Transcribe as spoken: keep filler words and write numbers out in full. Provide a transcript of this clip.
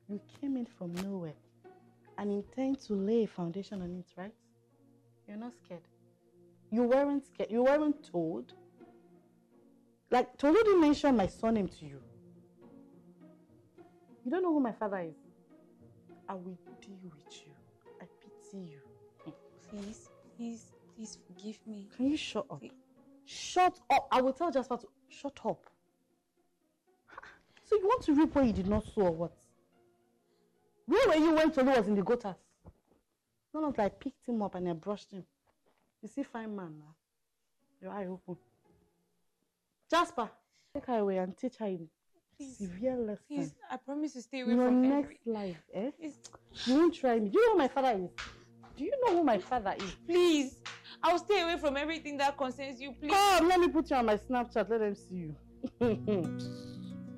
You came in from nowhere and intend to lay a foundation on it, right? You're not scared. You weren't scared. You weren't told. Like, Tolu didn't mention my surname to you. You don't know who my father is. I will deal with you. I pity you. Please, please, please forgive me. Can you shut up? Please. Shut up. I will tell Jasper to shut up. So you want to reap what you did not sow or what? Where were you when Tolu was in the gutters? None of that. I picked him up and I brushed him. You see, fine man now. Your eye open. Jasper, take her away and teach her a Please, severe lesson. Please, I promise to stay away Your from next every... life, eh? Please. You won't try me. Do you know who my father is? Do you know who my father is? Please, I'll stay away from everything that concerns you, please. Come, let me put you on my Snapchat. Let them see you.